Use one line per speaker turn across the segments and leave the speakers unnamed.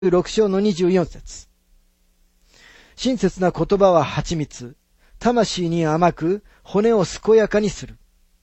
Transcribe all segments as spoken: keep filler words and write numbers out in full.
ろく章のにじゅうよん節。親切な言葉は蜂蜜、魂に甘く、骨を健やかにする。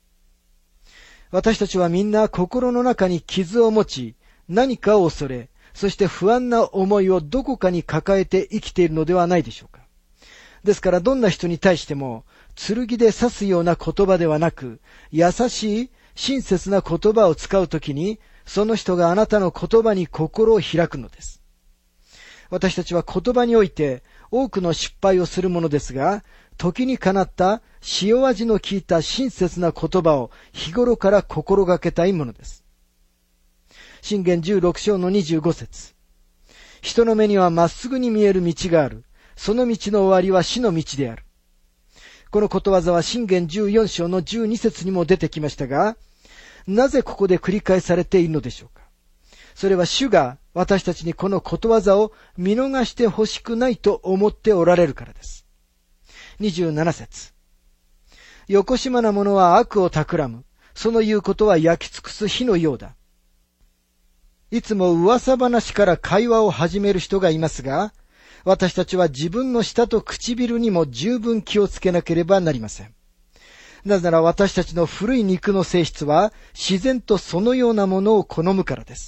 私たちはみんな心の中に傷を持ち、何かを恐れ、そして不安な思いをどこかに抱えて生きているのではないでしょうか。ですからどんな人に対しても、剣で刺すような言葉ではなく、優しい、親切な言葉を使うときに、その人があなたの言葉に心を開くのです。私たちは言葉において多くの失敗をするものですが、時にかなった塩味の効いた親切な言葉を日頃から心がけたいものです。箴言じゅうろく章のにじゅうご節。人の目にはまっすぐに見える道がある。その道の終わりは死の道である。このことわざは箴言じゅうよん章のじゅうに節にも出てきましたが、なぜここで繰り返されているのでしょうか。それは主が私たちにこのことわざを見逃してほしくないと思っておられるからです。にじゅうなな節。よこしまな者は悪を企む。その言うことは焼き尽くす火のようだ。いつも噂話から会話を始める人がいますが、私たちは自分の舌と唇にも十分気をつけなければなりません。なぜなら私たちの古い肉の性質は自然とそのようなものを好むからです。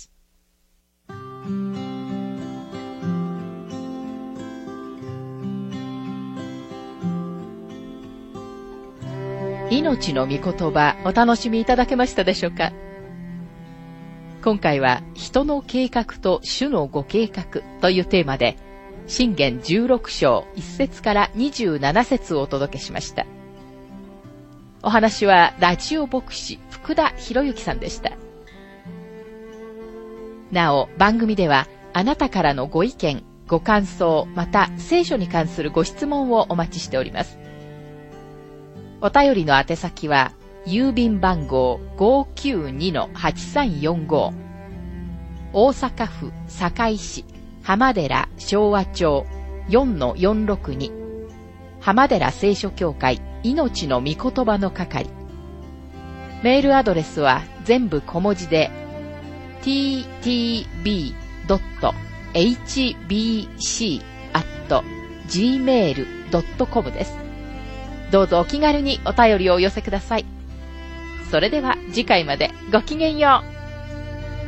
命の御言葉、お楽しみいただけましたでしょうか。今回は人の計画と主のご計画というテーマで、箴言じゅうろく章いち節からにじゅうなな節をお届けしました。お話はラジオ牧師福田博之さんでした。なお、番組ではあなたからのご意見、ご感想、また聖書に関するご質問をお待ちしております。お便りの宛先は、郵便番号 ごーきゅうにのはちさんよんご、大阪府堺市浜寺昭和町 よんのよんろくに、浜寺聖書協会命の御言葉の係。メールアドレスは全部小文字で ティーティービードットエイチビーシーアットジーメールドットコム です。どうぞお気軽にお便りをお寄せください。それでは次回までごきげんよう。